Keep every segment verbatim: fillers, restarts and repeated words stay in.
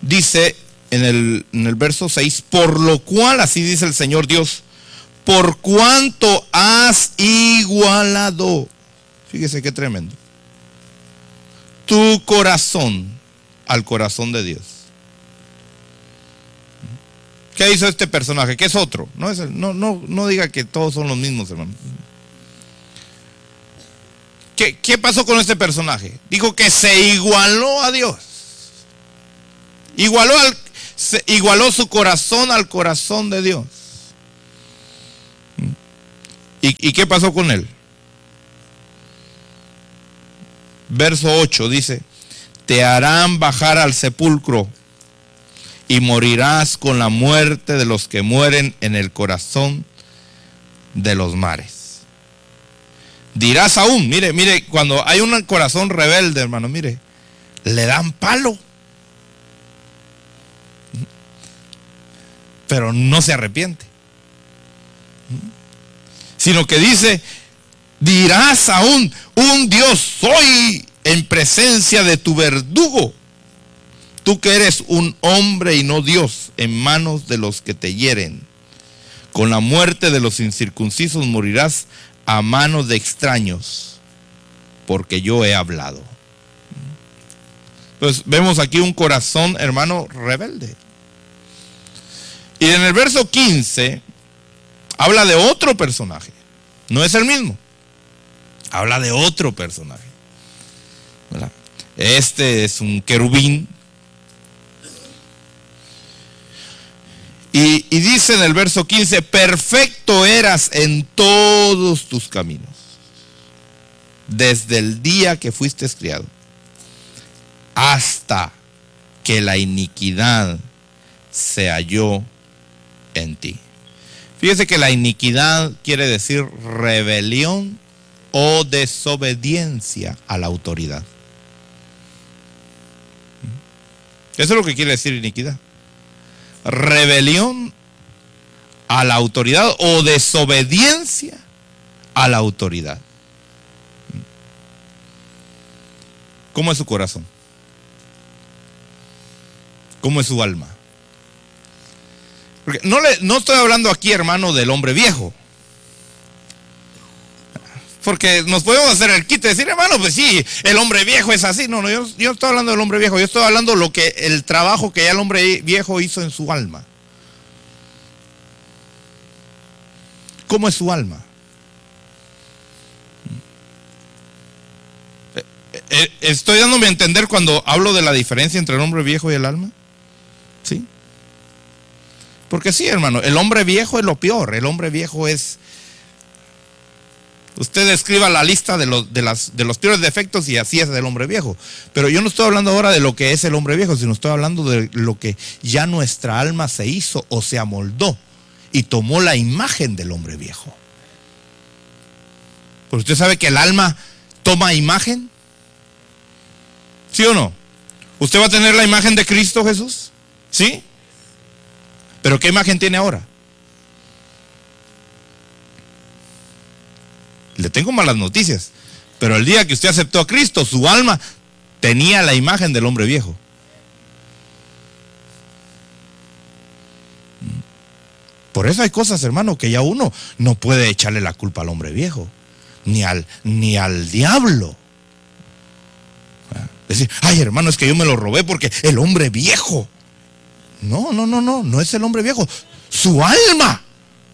dice en el, en el verso seis, por lo cual, así dice el Señor Dios, por cuanto has igualado, fíjese qué tremendo, tu corazón al corazón de Dios. ¿Qué hizo este personaje? ¿Qué es otro? No, es el, no, no, no diga que todos son los mismos, hermano. ¿Qué, ¿Qué pasó con este personaje? Dijo que se igualó a Dios. Igualó, al, se, igualó su corazón al corazón de Dios. ¿Y, ¿Y qué pasó con él? Verso ocho dice, te harán bajar al sepulcro y morirás con la muerte de los que mueren en el corazón de los mares. Dirás aún, mire, mire, cuando hay un corazón rebelde, hermano, mire, le dan palo, pero no se arrepiente, sino que dice, dirás aún, un Dios soy en presencia de tu verdugo. Tú que eres un hombre y no Dios, en manos de los que te hieren. Con la muerte de los incircuncisos morirás a manos de extraños, porque yo he hablado. Entonces vemos aquí un corazón, hermano, rebelde. Y en el verso quince habla de otro personaje. No es el mismo. Habla de otro personaje, ¿verdad? Este es un querubín. Y, y dice en el verso quince, perfecto eras en todos tus caminos, desde el día que fuiste criado, hasta que la iniquidad se halló en ti. Fíjese que la iniquidad quiere decir rebelión o desobediencia a la autoridad. Eso es lo que quiere decir iniquidad. Rebelión a la autoridad o desobediencia a la autoridad. ¿Cómo es su corazón? ¿Cómo es su alma? Porque no, le, no estoy hablando aquí, hermano, del hombre viejo. Porque nos podemos hacer el quite y decir, hermano, pues sí, el hombre viejo es así. No, no, yo, yo no estoy hablando del hombre viejo, yo estoy hablando de lo que, el trabajo que ya el hombre viejo hizo en su alma. ¿Cómo es su alma? ¿Estoy dándome a entender cuando hablo de la diferencia entre el hombre viejo y el alma? ¿Sí? Porque sí, hermano, el hombre viejo es lo peor. El hombre viejo es... Usted escriba la lista de los, de, las, de los peores defectos y así es el hombre viejo. Pero yo no estoy hablando ahora de lo que es el hombre viejo, sino estoy hablando de lo que ya nuestra alma se hizo o se amoldó y tomó la imagen del hombre viejo. Porque usted sabe que el alma toma imagen. ¿Sí o no? ¿Usted va a tener la imagen de Cristo Jesús? ¿Sí? ¿Pero qué imagen tiene ahora? Le tengo malas noticias, pero el día que usted aceptó a Cristo, su alma tenía la imagen del hombre viejo. Por eso hay cosas, hermano, que ya uno no puede echarle la culpa al hombre viejo, ni al, ni al diablo. Decir, ay, hermano, es que yo me lo robé porque el hombre viejo. No, no, no, no, no es el hombre viejo, su alma.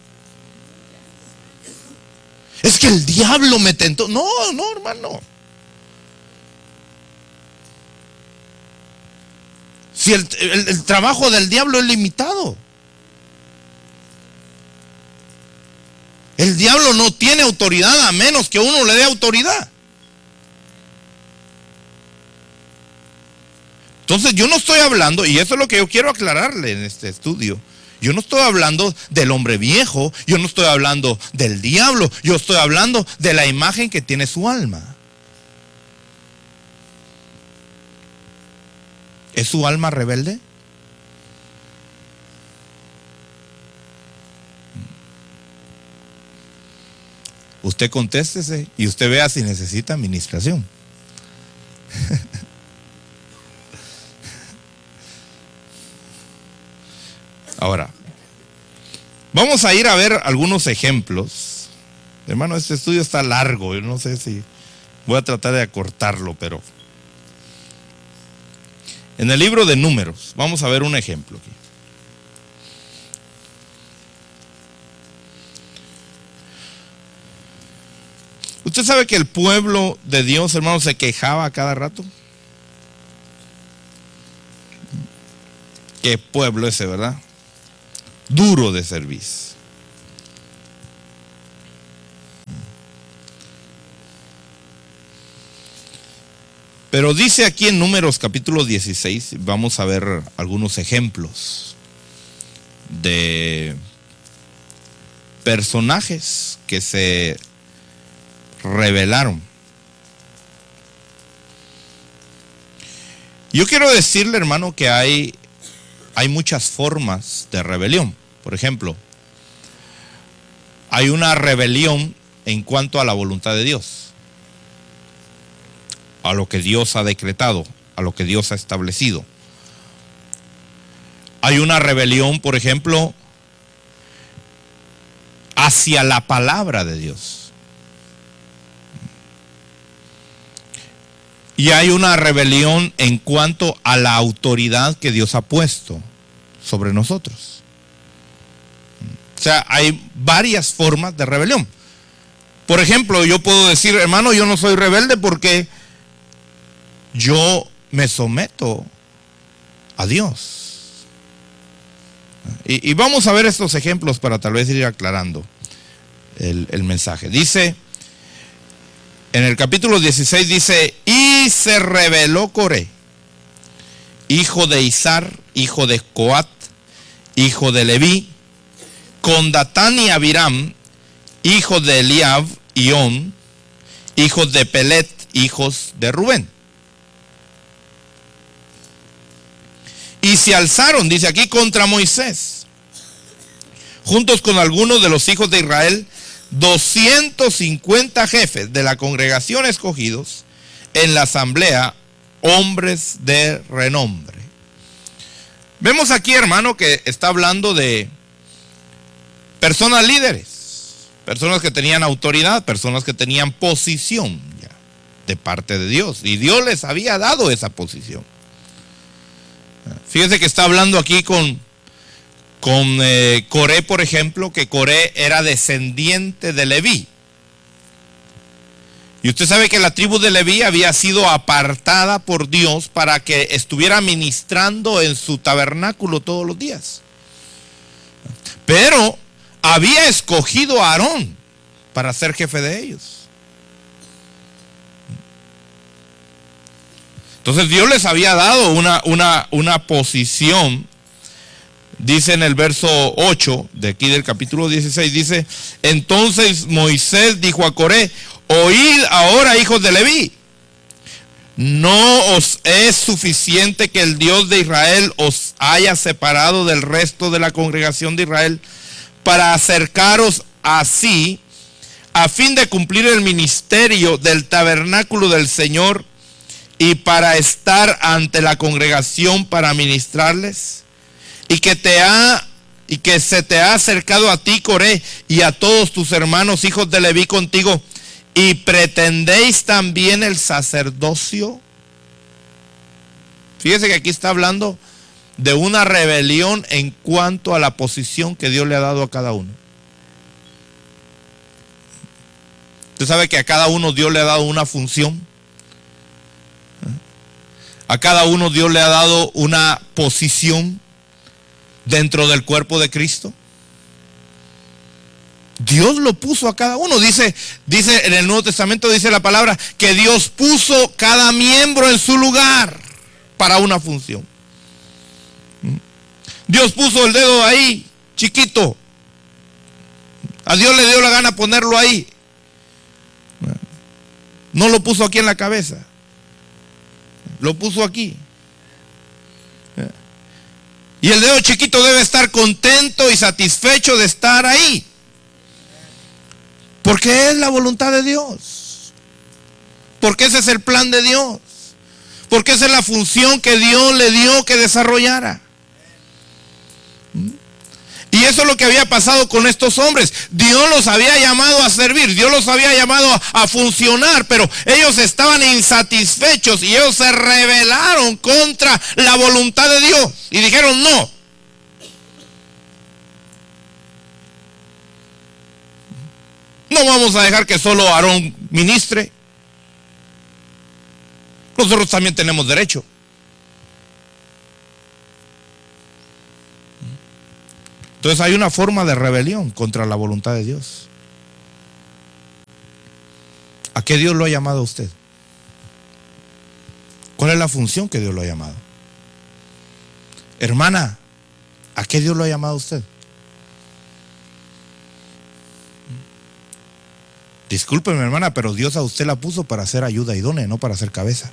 Es que el diablo me tentó. No, no, hermano. Si el, el, el trabajo del diablo es limitado. El diablo no tiene autoridad a menos que uno le dé autoridad. Entonces yo no estoy hablando, y eso es lo que yo quiero aclararle en este estudio. Yo no estoy hablando del hombre viejo, yo no estoy hablando del diablo, yo estoy hablando de la imagen que tiene su alma. ¿Es su alma rebelde? Usted contéstese y usted vea si necesita administración. Ahora, vamos a ir a ver algunos ejemplos. Hermano, este estudio está largo, yo no sé si voy a tratar de acortarlo, pero en el libro de Números, vamos a ver un ejemplo aquí. ¿Usted sabe que el pueblo de Dios, hermano, se quejaba a cada rato? ¿Qué pueblo ese, verdad? Duro de servicio. Pero dice aquí en Números capítulo dieciséis, vamos a ver algunos ejemplos de personajes que se rebelaron. Yo quiero decirle, hermano, que hay, hay muchas formas de rebelión. Por ejemplo, hay una rebelión en cuanto a la voluntad de Dios, a lo que Dios ha decretado, a lo que Dios ha establecido. Hay una rebelión, por ejemplo, hacia la palabra de Dios. Y hay una rebelión en cuanto a la autoridad que Dios ha puesto sobre nosotros. O sea, hay varias formas de rebelión. Por ejemplo, yo puedo decir, hermano, yo no soy rebelde porque yo me someto a Dios. Y, y vamos a ver estos ejemplos para tal vez ir aclarando el, el mensaje. Dice, en el capítulo dieciséis dice, y se rebeló Coré, hijo de Izar, hijo de Coat, hijo de Leví, con Datán y Abiram, hijo de Eliab y On, hijos de Pelet, hijos de Rubén. Y se alzaron, dice aquí, contra Moisés, juntos con algunos de los hijos de Israel, doscientos cincuenta jefes de la congregación escogidos en la asamblea, hombres de renombre. Vemos aquí, hermano, que está hablando de personas líderes, personas que tenían autoridad, personas que tenían posición ya, de parte de Dios, y Dios les había dado esa posición. Fíjense que está hablando aquí con Con eh, Coré, por ejemplo, que Coré era descendiente de Leví. Y usted sabe que la tribu de Leví había sido apartada por Dios para que estuviera ministrando en su tabernáculo todos los días. Pero había escogido a Aarón para ser jefe de ellos. Entonces Dios les había dado una, una, una posición. Dice en el verso ocho de aquí del capítulo dieciséis, dice, entonces Moisés dijo a Coré, oíd ahora, hijos de Leví, ¿no os es suficiente que el Dios de Israel os haya separado del resto de la congregación de Israel para acercaros así, a fin de cumplir el ministerio del tabernáculo del Señor y para estar ante la congregación para ministrarles? Y que te ha y que se te ha acercado a ti, Coré, y a todos tus hermanos hijos de Leví contigo, y pretendéis también el sacerdocio. Fíjese que aquí está hablando de una rebelión en cuanto a la posición que Dios le ha dado a cada uno. Usted sabe que a cada uno Dios le ha dado una función. A cada uno Dios le ha dado una posición dentro del cuerpo de Cristo. Dios lo puso a cada uno. Dice, dice en el Nuevo Testamento, dice la palabra, que Dios puso cada miembro en su lugar para una función. Dios puso el dedo ahí, chiquito. A Dios le dio la gana ponerlo ahí. No lo puso aquí en la cabeza. Lo puso aquí. Y el dedo chiquito debe estar contento y satisfecho de estar ahí. Porque es la voluntad de Dios. Porque ese es el plan de Dios. Porque esa es la función que Dios le dio que desarrollara. Y eso es lo que había pasado con estos hombres. Dios los había llamado a servir, Dios los había llamado a, a funcionar, pero ellos estaban insatisfechos y ellos se rebelaron contra la voluntad de Dios y dijeron no. No vamos a dejar que solo Aarón ministre. Nosotros también tenemos derecho. Entonces hay una forma de rebelión contra la voluntad de Dios. ¿A qué Dios lo ha llamado a usted? ¿Cuál es la función que Dios lo ha llamado? Hermana, ¿a qué Dios lo ha llamado a usted? Discúlpeme, hermana, pero Dios a usted la puso para ser ayuda idónea, no para ser cabeza.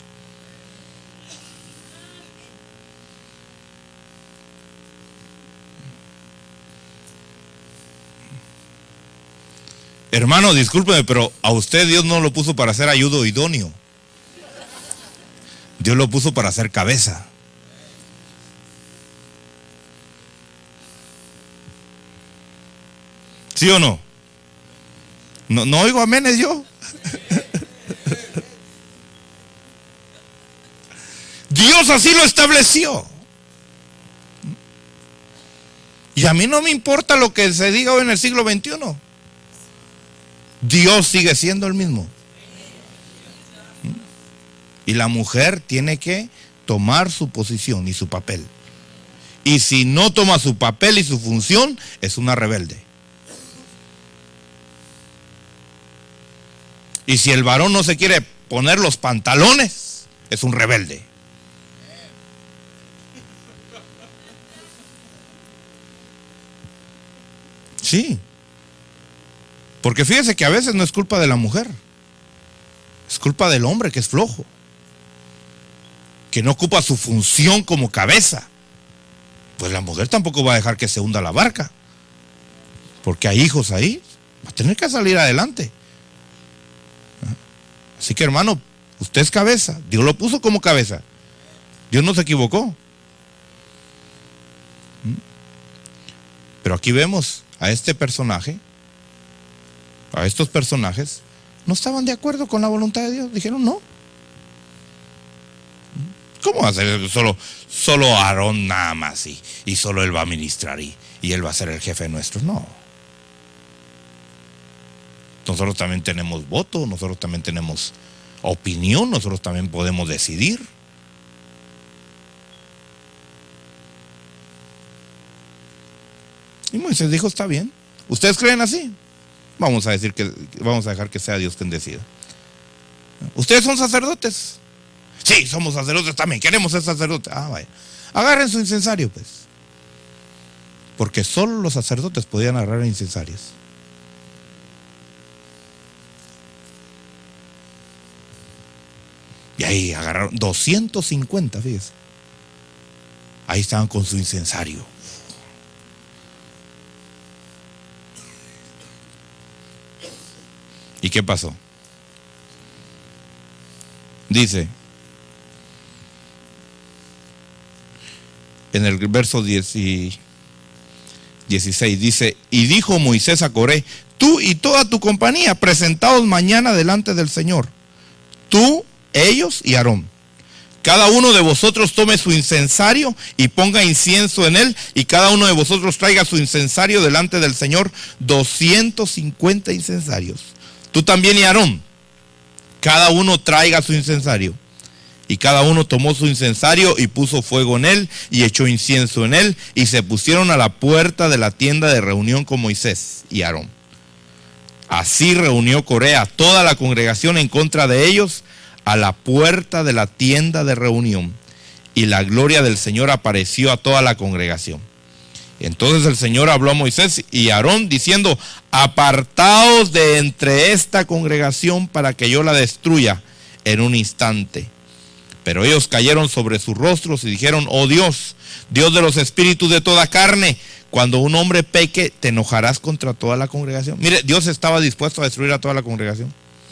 Hermano, discúlpeme, pero a usted Dios no lo puso para ser ayudo idóneo. Dios lo puso para ser cabeza. ¿Sí o no? No, no oigo aménes yo. Dios así lo estableció. Y a mí no me importa lo que se diga hoy en el siglo veintiuno. Dios sigue siendo el mismo. Y la mujer tiene que tomar su posición y su papel. Y si no toma su papel y su función, es una rebelde. Y si el varón no se quiere poner los pantalones, es un rebelde. Sí. Porque fíjese que a veces no es culpa de la mujer, es culpa del hombre que es flojo, que no ocupa su función como cabeza. Pues la mujer tampoco va a dejar que se hunda la barca, porque hay hijos ahí, va a tener que salir adelante. Así que, hermano, usted es cabeza, Dios lo puso como cabeza, Dios no se equivocó. Pero aquí vemos a este personaje, a estos personajes, no estaban de acuerdo con la voluntad de Dios. Dijeron no. ¿Cómo va a ser solo, solo Aarón nada más y, y solo él va a ministrar y, y él va a ser el jefe nuestro? No. Nosotros también tenemos voto, nosotros también tenemos opinión, nosotros también podemos decidir. Y Moisés dijo, está bien. ¿Ustedes creen así? Vamos a decir que vamos a dejar que sea Dios quien decida. ¿Ustedes son sacerdotes? Sí, somos sacerdotes también, queremos ser sacerdotes. Ah, vaya. Agarren su incensario, pues. Porque solo los sacerdotes podían agarrar incensarios. Y ahí agarraron doscientos cincuenta, fíjese. Ahí estaban con su incensario. ¿Y qué pasó? Dice en el verso diez y dieciséis, dice, y dijo Moisés a Coré, tú y toda tu compañía, presentaos mañana delante del Señor, tú, ellos y Aarón. Cada uno de vosotros tome su incensario y ponga incienso en él, y cada uno de vosotros traiga su incensario delante del Señor, doscientos cincuenta incensarios. Tú también y Aarón, cada uno traiga su incensario. Y cada uno tomó su incensario y puso fuego en él y echó incienso en él, y se pusieron a la puerta de la tienda de reunión con Moisés y Aarón. Así reunió Coré a toda la congregación en contra de ellos a la puerta de la tienda de reunión, y la gloria del Señor apareció a toda la congregación. Entonces el Señor habló a Moisés y a Aarón diciendo, apartaos de entre esta congregación para que yo la destruya en un instante. Pero ellos cayeron sobre sus rostros y dijeron, oh Dios, Dios de los espíritus de toda carne, cuando un hombre peque, te enojarás contra toda la congregación. Mire, Dios estaba dispuesto a destruir a toda la congregación.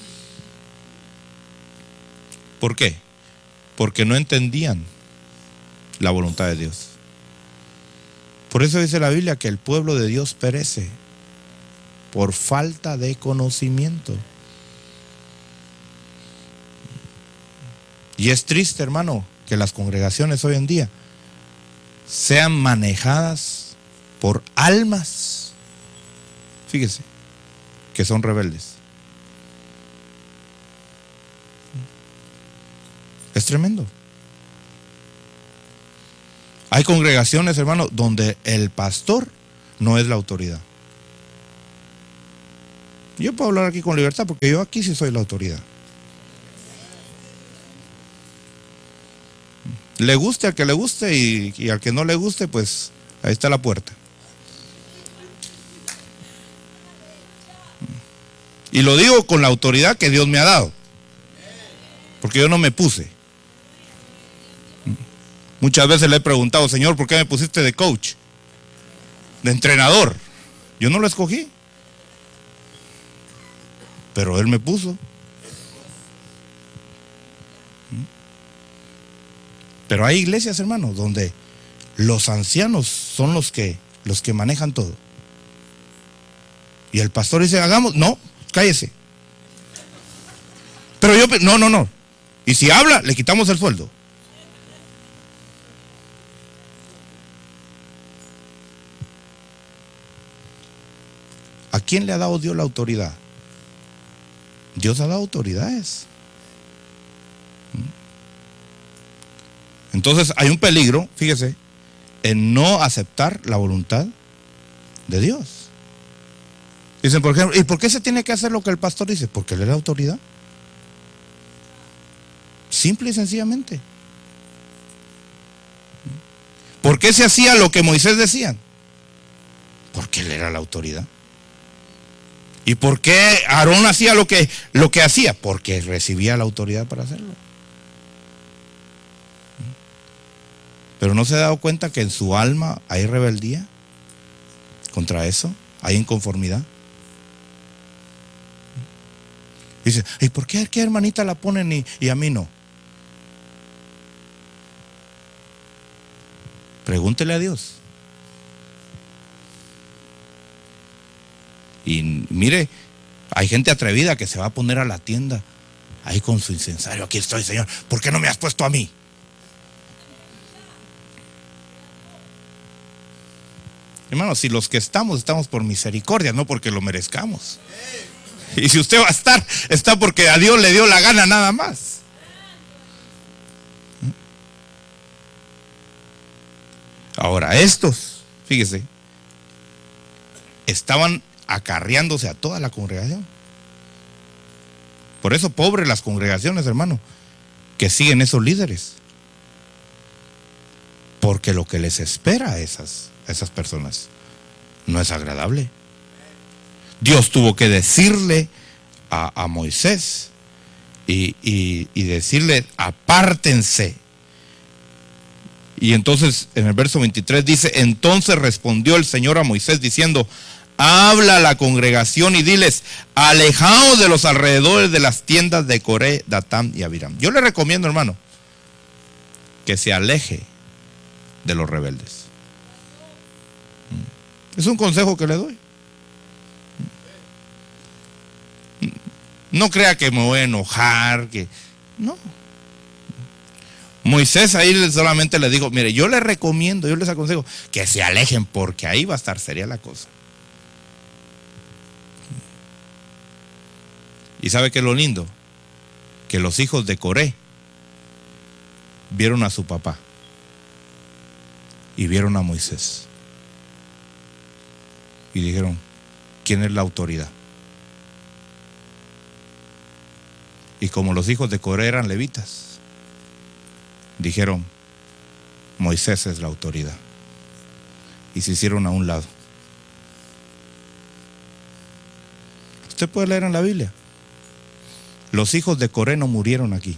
¿Por qué? Porque no entendían la voluntad de Dios. Por eso dice la Biblia que el pueblo de Dios perece por falta de conocimiento. Y es triste, hermano, que las congregaciones hoy en día sean manejadas por almas, fíjese, que son rebeldes. Es tremendo. Hay congregaciones, hermano, donde el pastor no es la autoridad. Yo puedo hablar aquí con libertad porque yo aquí sí soy la autoridad. Le guste al que le guste y, y al que no le guste, pues ahí está la puerta. Y lo digo con la autoridad que Dios me ha dado, porque yo no me puse. Muchas veces le he preguntado: Señor, ¿por qué me pusiste de coach, de entrenador? Yo no lo escogí, pero Él me puso. Pero hay iglesias, hermanos, donde los ancianos son los que, los que manejan todo. Y el pastor dice: hagamos, no, cállese. Pero yo, no, no, no. Y si habla, le quitamos el sueldo. ¿A quién le ha dado Dios la autoridad? Dios ha dado autoridades. Entonces hay un peligro, fíjese, en no aceptar la voluntad de Dios. Dicen, por ejemplo, ¿y por qué se tiene que hacer lo que el pastor dice? Porque él es la autoridad. Simple y sencillamente. ¿Por qué se hacía lo que Moisés decía? Porque él era la autoridad. ¿Y por qué Aarón hacía lo que, lo que hacía? Porque recibía la autoridad para hacerlo. Pero no se ha dado cuenta que en su alma hay rebeldía contra eso, hay inconformidad. Dice, ¿y por qué a qué hermanita la ponen y, y a mí no? Pregúntele a Dios. Y mire, hay gente atrevida que se va a poner a la tienda ahí con su incensario. Aquí estoy, Señor, ¿por qué no me has puesto a mí? Hermanos, si los que estamos, estamos por misericordia, no porque lo merezcamos. Y si usted va a estar, está porque a Dios le dio la gana nada más. Ahora, estos, fíjese, estaban acarreándose a toda la congregación. Por eso, pobres las congregaciones, hermano, que siguen esos líderes. Porque lo que les espera a esas, a esas personas no es agradable. Dios tuvo que decirle a, a Moisés y, y, y decirle: apártense. Y entonces en el verso veintitrés dice: entonces respondió el Señor a Moisés diciendo: habla a la congregación y diles: alejaos de los alrededores de las tiendas de Coré, Datán y Abiram. Yo le recomiendo, hermano, que se aleje de los rebeldes. Es un consejo que le doy. No crea que me voy a enojar, que no. Moisés ahí solamente le dijo: mire, yo les recomiendo, yo les aconsejo que se alejen, porque ahí va a estar seria la cosa. ¿Y sabe qué es lo lindo? Que los hijos de Coré vieron a su papá y vieron a Moisés y dijeron: ¿quién es la autoridad? Y como los hijos de Coré eran levitas, dijeron: Moisés es la autoridad. Y se hicieron a un lado. Usted puede leer en la Biblia. Los hijos de Coré no murieron aquí,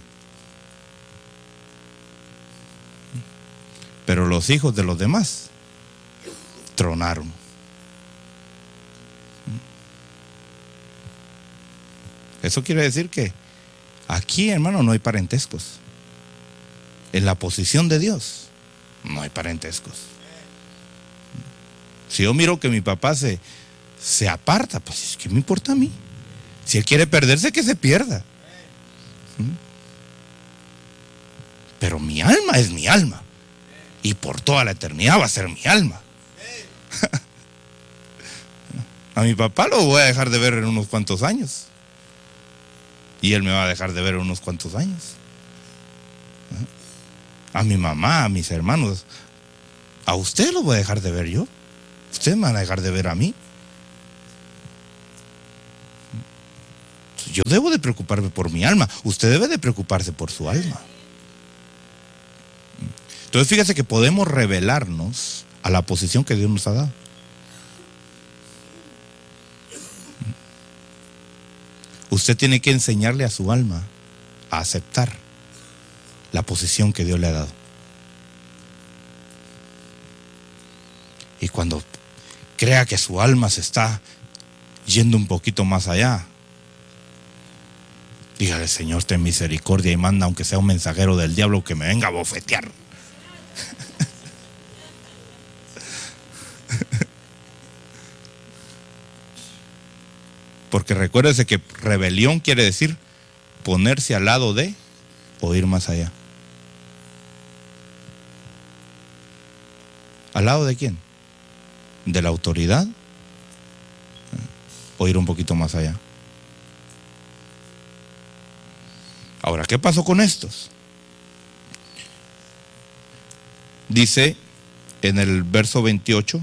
pero los hijos de los demás tronaron. Eso quiere decir que aquí, hermano, no hay parentescos. En la posición de Dios no hay parentescos. Si yo miro que mi papá se, se aparta, pues ¿qué me importa a mí? Si él quiere perderse, que se pierda. ¿Mm? Pero mi alma es mi alma. Y por toda la eternidad va a ser mi alma. A mi papá lo voy a dejar de ver en unos cuantos años. Y él me va a dejar de ver en unos cuantos años. A mi mamá, a mis hermanos, a usted lo voy a dejar de ver yo. Ustedes me van a dejar de ver a mí. Yo debo de preocuparme por mi alma. Usted debe de preocuparse por su alma. Entonces fíjese que podemos revelarnos a la posición que Dios nos ha dado. Usted tiene que enseñarle a su alma a aceptar la posición que Dios le ha dado. Y cuando crea que su alma se está yendo un poquito más allá, dígale: Señor, ten misericordia, y manda aunque sea un mensajero del diablo que me venga a bofetear. Porque recuérdese que rebelión quiere decir ponerse al lado de o ir más allá. ¿Al lado de quién? ¿De la autoridad? ¿O ir un poquito más allá? Ahora, ¿qué pasó con estos? Dice en el verso veintiocho: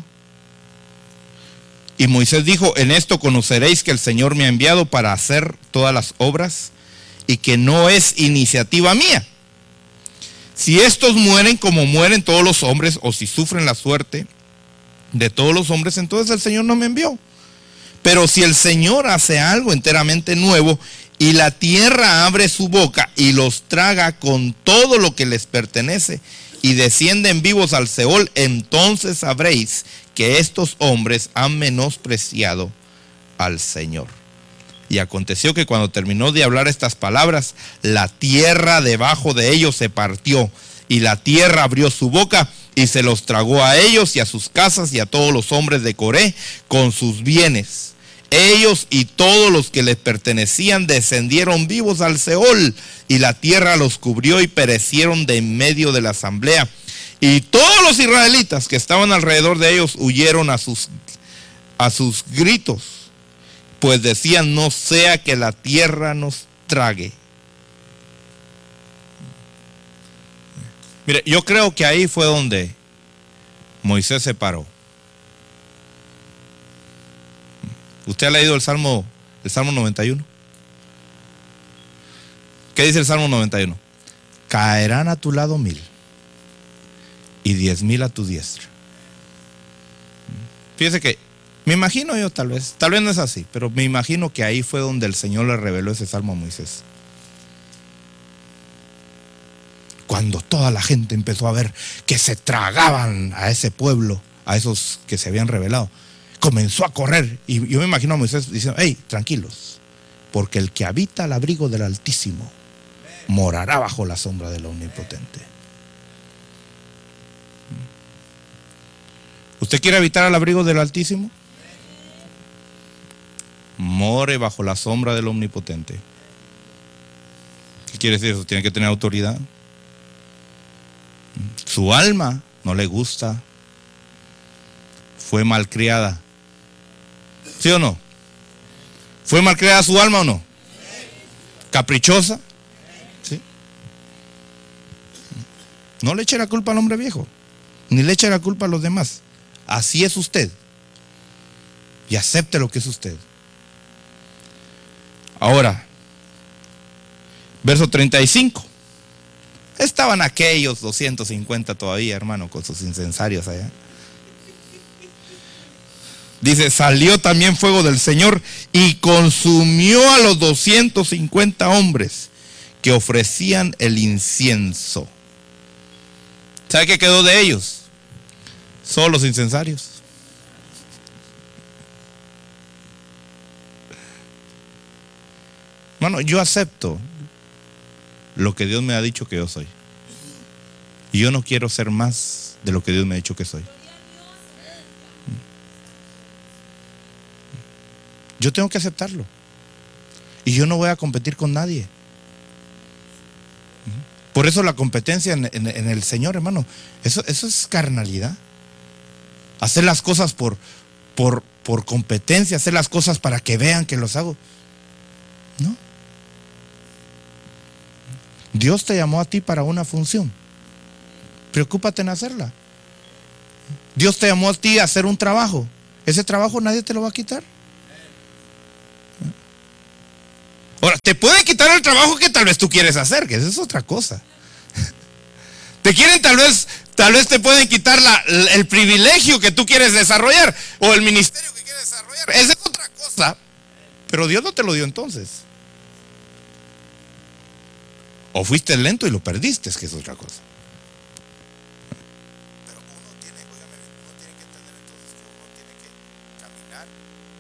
y Moisés dijo: en esto conoceréis que el Señor me ha enviado para hacer todas las obras y que no es iniciativa mía. Si estos mueren como mueren todos los hombres, o si sufren la suerte de todos los hombres, entonces el Señor no me envió. Pero si el Señor hace algo enteramente nuevo y la tierra abre su boca y los traga con todo lo que les pertenece y descienden vivos al Seol, entonces sabréis que estos hombres han menospreciado al Señor. Y aconteció que cuando terminó de hablar estas palabras, la tierra debajo de ellos se partió, y la tierra abrió su boca y se los tragó a ellos y a sus casas y a todos los hombres de Coré con sus bienes. Ellos y todos los que les pertenecían descendieron vivos al Seol, y la tierra los cubrió y perecieron de en medio de la asamblea. Y todos los israelitas que estaban alrededor de ellos huyeron a sus, a sus gritos, pues decían: no sea que la tierra nos trague. Mire, yo creo que ahí fue donde Moisés se paró. ¿Usted ha leído el Salmo, el Salmo noventa y uno? ¿Qué dice el Salmo noventa y uno? Caerán a tu lado mil y diez mil a tu diestra. Fíjese que, me imagino yo tal vez, tal vez no es así, pero me imagino que ahí fue donde el Señor le reveló ese salmo a Moisés. Cuando toda la gente empezó a ver que se tragaban a ese pueblo, a esos que se habían revelado, comenzó a correr. Y yo me imagino a Moisés diciendo: hey, tranquilos, porque el que habita al abrigo del Altísimo morará bajo la sombra del Omnipotente. ¿Usted quiere habitar al abrigo del Altísimo? More bajo la sombra del Omnipotente. ¿Qué quiere decir eso? Tiene que tener autoridad. Su alma no le gusta, fue malcriada. ¿Sí o no? ¿Fue malcriada su alma o no? ¿Caprichosa? ¿Sí? No le eche la culpa al hombre viejo, ni le eche la culpa a los demás. Así es usted. Y acepte lo que es usted. Ahora, verso treinta y cinco. Estaban aquellos doscientos cincuenta todavía, hermano, con sus incensarios allá. Dice: salió también fuego del Señor y consumió a los doscientos cincuenta hombres que ofrecían el incienso. ¿Sabe qué quedó de ellos? Solo los incensarios. Hermano, yo acepto lo que Dios me ha dicho que yo soy. Y yo no quiero ser más de lo que Dios me ha dicho que soy. Yo tengo que aceptarlo. Y yo no voy a competir con nadie. Por eso la competencia en, en, en el Señor, hermano, eso, eso es carnalidad. Hacer las cosas por, por, por competencia, hacer las cosas para que vean que los hago. No. Dios te llamó a ti para una función. Preocúpate en hacerla. Dios te llamó a ti a hacer un trabajo. Ese trabajo nadie te lo va a quitar. Ahora, te puede quitar el trabajo que tal vez tú quieres hacer, que esa es otra cosa. Te quieren tal vez, tal vez te pueden quitar la, el privilegio que tú quieres desarrollar o el ministerio que quieres desarrollar. Esa es otra cosa. Pero Dios no te lo dio entonces. O fuiste lento y lo perdiste, que es otra cosa. Pero uno tiene, óigame, uno tiene que entender entonces que uno tiene que caminar